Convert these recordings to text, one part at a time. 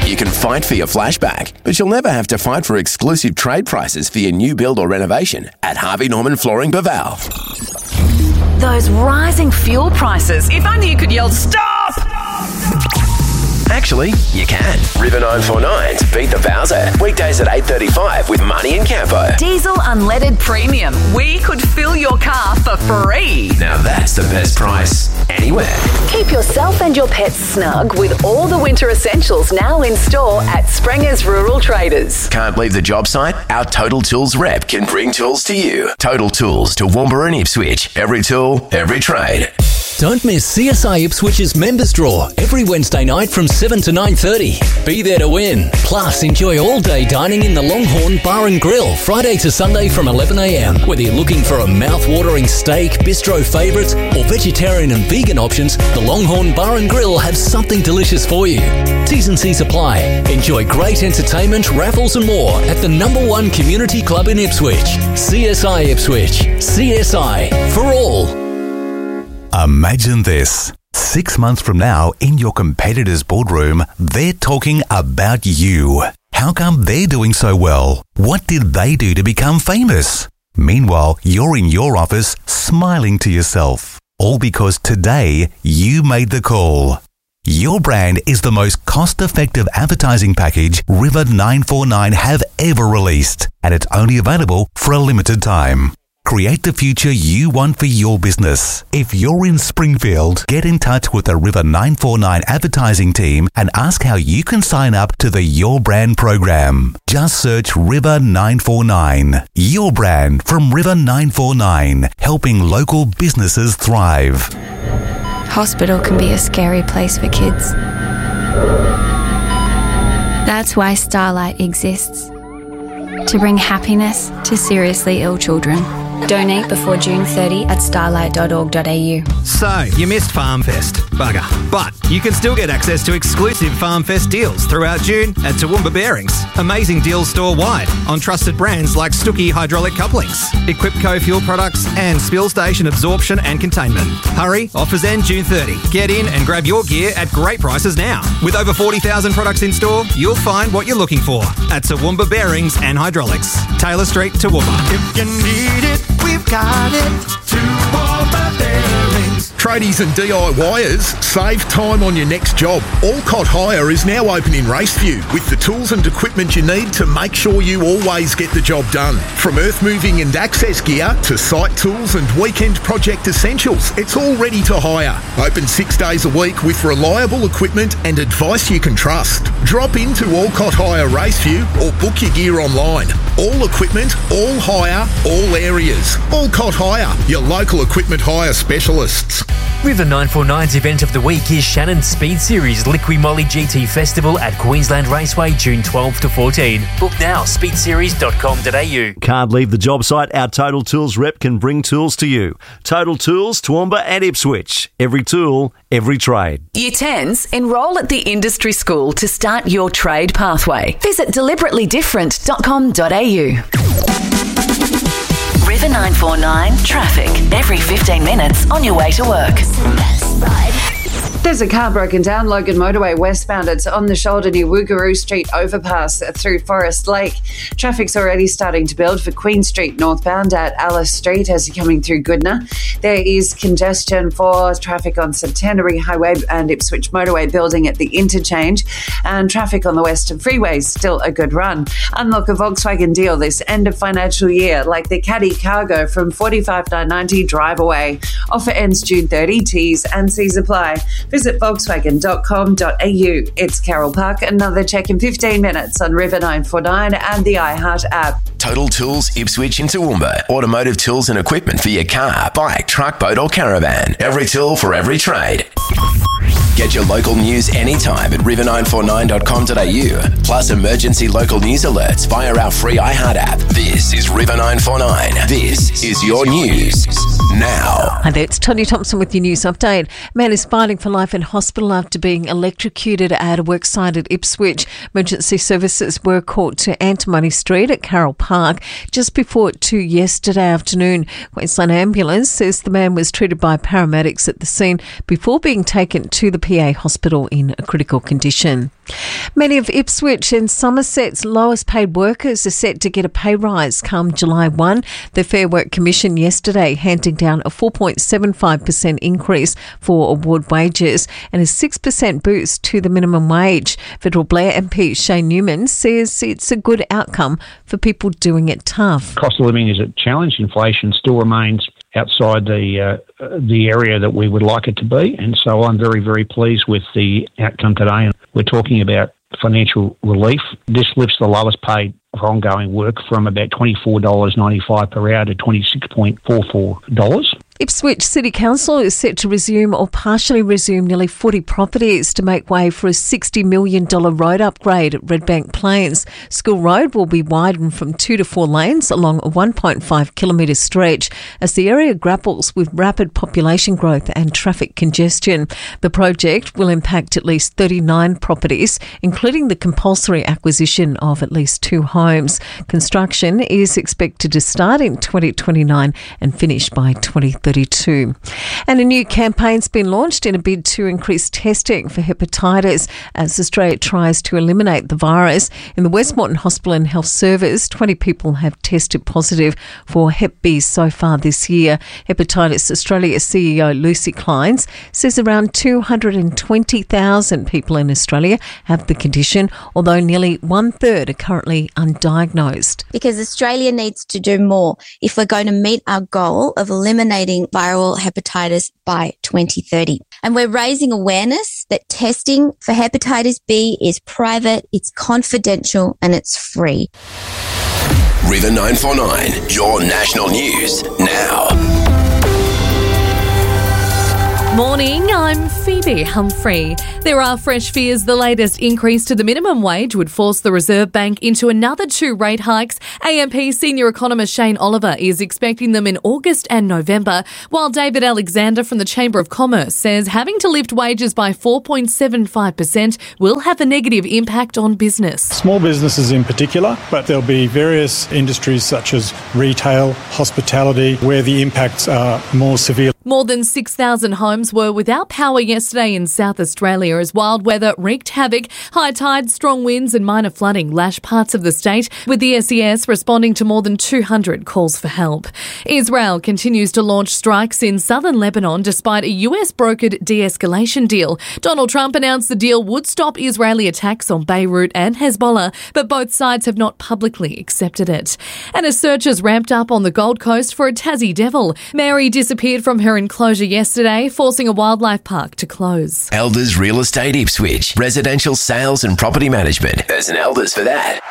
You can fight for your flashback, but you'll never have to fight for exclusive trade prices for your new build or renovation at Harvey Norman Flooring Baval. Those rising fuel prices. If only you could yell, stop! Actually, you can. River 949's Beat the Bowser. Weekdays at 8:35 with Marnie and Campo. Diesel unleaded premium. We could fill your car for free. Now that's the best price anywhere. Keep yourself and your pets snug with all the winter essentials now in store at Springer's Rural Traders. Can't leave the job site? Our Total Tools rep can bring tools to you. Total Tools to Toowoomba and Ipswich. Every tool, every trade. Don't miss CSI Ipswich's Members Draw every Wednesday night from 7 to 9:30. Be there to win. Plus, enjoy all-day dining in the Longhorn Bar and Grill, Friday to Sunday from 11 a.m. Whether you're looking for a mouth-watering steak, bistro favourites, or vegetarian and vegan options, the Longhorn Bar and Grill have something delicious for you. T's and C's apply. Enjoy great entertainment, raffles and more at the #1 community club in Ipswich. CSI Ipswich. CSI for all. Imagine this. 6 months from now, in your competitor's boardroom, they're talking about you. How come they're doing so well? What did they do to become famous? Meanwhile, you're in your office smiling to yourself. All because today you made the call. Your brand is the most cost-effective advertising package River 949 have ever released, and it's only available for a limited time. Create the future you want for your business. If you're in Springfield, get in touch with the River 949 advertising team and ask how you can sign up to the Your Brand program. Just search River 949. Your brand from River 949, helping local businesses thrive. Hospital can be a scary place for kids. That's why Starlight exists. To bring happiness to seriously ill children. Donate before June 30 at starlight.org.au. So, you missed FarmFest. Bugger. But you can still get access to exclusive FarmFest deals throughout June at Toowoomba Bearings. Amazing deals store-wide on trusted brands like Stuckey hydraulic couplings, Equipco fuel products and Spill Station absorption and containment. Hurry, offers end June 30. Get in and grab your gear at great prices now. With over 40,000 products in store, you'll find what you're looking for at Toowoomba Bearings and Hydraulics. Taylor Street, Toowoomba. If you need it, we've got it. Toowoomba Bearings. Tradies and DIYers, save time on your next job. Alcott Hire is now open in Raceview with the tools and equipment you need to make sure you always get the job done. From earth moving and access gear to site tools and weekend project essentials, it's all ready to hire. Open 6 days a week with reliable equipment and advice you can trust. Drop into Alcott Hire Raceview or book your gear online. All equipment, all hire, all areas. Alcott Hire, your local equipment hire specialists. River 949's event of the week is Shannon's Speed Series Liqui Moly GT Festival at Queensland Raceway, June 12 to 14. Book now, speedseries.com.au. Can't leave the job site? Our Total Tools rep can bring tools to you. Total Tools, Toowoomba and Ipswich. Every tool, every trade. Year 10s, enrol at the industry school to start your trade pathway. Visit deliberately-different.com.au. River 949 traffic every 15 minutes on your way to work. There's a car broken down Logan Motorway westbound. It's on the shoulder near Woogaroo Street overpass through Forest Lake. Traffic's already starting to build for Queen Street northbound at Alice Street as you're coming through Goodna. There is congestion for traffic on Centenary Highway and Ipswich Motorway building at the interchange, and traffic on the Western Freeway is still a good run. Unlock a Volkswagen deal this end of financial year, like the Caddy Cargo from $45,990 drive away. Offer ends June 30. T's and C's apply. Visit Volkswagen.com.au. It's Carol Park. Another check in 15 minutes on River 949 and the iHeart app. Total Tools Ipswich and Toowoomba. Automotive tools and equipment for your car, bike, truck, boat or caravan. Every tool for every trade. Get your local news anytime at river949.com.au. Plus emergency local news alerts via our free iHeart app. This is River 949. This is your news now. Hi there, it's Tony Thompson with your news update. Man is fighting for life in hospital after being electrocuted at a worksite at Ipswich. Emergency services were called to Antimony Street at Carroll Park just before 2 yesterday afternoon. Queensland Ambulance says the man was treated by paramedics at the scene before being taken to the PA Hospital in a critical condition. Many of Ipswich and Somerset's lowest paid workers are set to get a pay rise come July 1. The Fair Work Commission yesterday handing down a 4.75% increase for award wages and a 6% boost to the minimum wage. Federal Blair MP Shane Newman says it's a good outcome for people doing it tough. Cost of living is a challenge. Inflation still remains outside the area that we would like it to be, and so I'm very, very pleased with the outcome today. And we're talking about financial relief. This lifts the lowest paid for ongoing work from about $24.95 per hour to $26.44. Ipswich City Council is set to resume or partially resume nearly 40 properties to make way for a $60 million road upgrade at Redbank Plains. School Road will be widened from 2 to 4 lanes along a 1.5 kilometre stretch as the area grapples with rapid population growth and traffic congestion. The project will impact at least 39 properties, including the compulsory acquisition of at least 2 homes. Construction is expected to start in 2029 and finish by 2032. And a new campaign's been launched in a bid to increase testing for hepatitis as Australia tries to eliminate the virus. In the Westmoreton Hospital and Health Service, 20 people have tested positive for Hep B so far this year. Hepatitis Australia CEO Lucy Kleins says around 220,000 people in Australia have the condition, although nearly 1/3 are currently undiagnosed. Because Australia needs to do more if we're going to meet our goal of eliminating viral hepatitis by 2030. And we're raising awareness that testing for hepatitis B is private, it's confidential, and it's free. River 949, your national news now. Morning, I'm Phoebe Humphrey. There are fresh fears the latest increase to the minimum wage would force the Reserve Bank into another 2 rate hikes. AMP senior economist Shane Oliver is expecting them in August and November, while David Alexander from the Chamber of Commerce says having to lift wages by 4.75% will have a negative impact on business. Small businesses in particular, but there'll be various industries such as retail, hospitality, where the impacts are more severe. More than 6,000 homes were without power yesterday in South Australia as wild weather wreaked havoc. High tide, strong winds and minor flooding lashed parts of the state, with the SES responding to more than 200 calls for help. Israel continues to launch strikes in southern Lebanon despite a US-brokered de-escalation deal. Donald Trump announced the deal would stop Israeli attacks on Beirut and Hezbollah, but both sides have not publicly accepted it. And as searches ramped up on the Gold Coast for a Tassie devil, Mary disappeared from her enclosure yesterday, forcing a wildlife park to close. Elders Real Estate Ipswich, residential sales and property management. There's an Elders for that.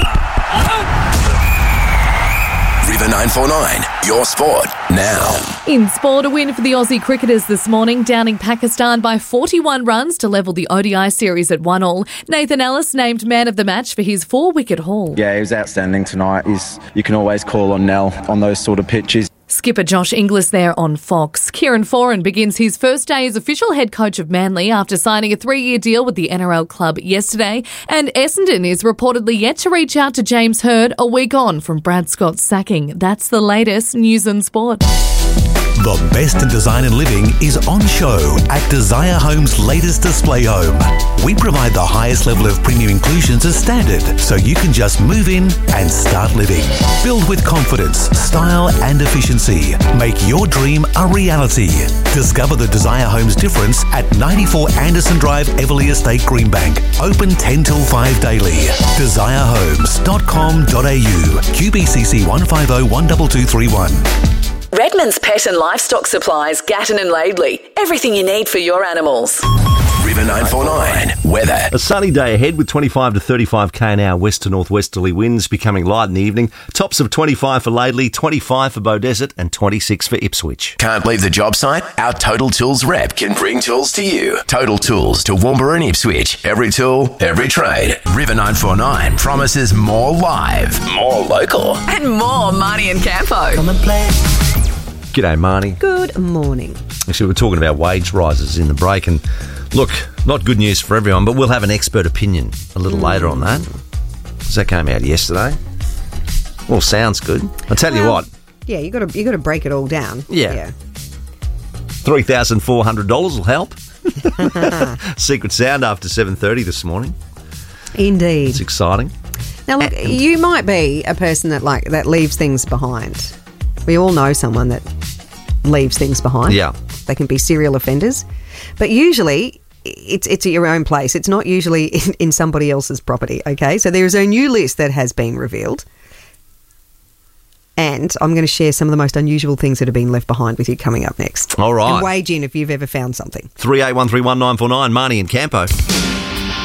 River 949, your sport now. In sport, a win for the Aussie cricketers this morning, downing Pakistan by 41 runs to level the ODI series at 1-1. Nathan Ellis named man of the match for his 4-wicket haul. Yeah, he was outstanding tonight. You can always call on Nell on those sort of pitches. Skipper Josh Inglis there on Fox. Kieran Foran begins his first day as official head coach of Manly after signing a 3-year deal with the NRL club yesterday. And Essendon is reportedly yet to reach out to James Hird a week on from Brad Scott's sacking. That's the latest news and sport. The best in design and living is on show at Desire Home's latest display home. We provide the highest level of premium inclusions as standard, so you can just move in and start living. Build with confidence, style and efficiency. Make your dream a reality. Discover the Desire Home's difference at 94 Anderson Drive, Everleigh Estate, Greenbank. Open 10 till 5 daily. DesireHomes.com.au. QBCC 150-12231. Redmond's Pet and Livestock Supplies, Gatton and Laidley. Everything you need for your animals. River 949, weather. A sunny day ahead with 25 to 35 km/h west to northwesterly winds becoming light in the evening. Tops of 25 for Laidley, 25 for Beaudesert and 26 for Ipswich. Can't leave the job site? Our Total Tools rep can bring tools to you. Total Tools to Toowoomba and Ipswich. Every tool, every trade. River 949 promises more live, more local. And more Marnie and Campo. Come and play. G'day, Marnie. Good morning. Actually, we're talking about wage rises in the break, and look, not good news for everyone, but we'll have an expert opinion a little later on that. So that came out yesterday. Well, sounds good. I'll tell you what. Yeah, you got to break it all down. Yeah. $3,400 will help. Secret sound after 7:30 this morning. Indeed. It's exciting. Now, look, you might be a person that leaves things behind. We all know someone that leaves things behind. Yeah. They can be serial offenders. But usually it's at your own place. It's not usually in somebody else's property, okay? So there is a new list that has been revealed. And I'm going to share some of the most unusual things that have been left behind with you coming up next. All right. And wage in if you've ever found something. 38131949, Marnie and Campo.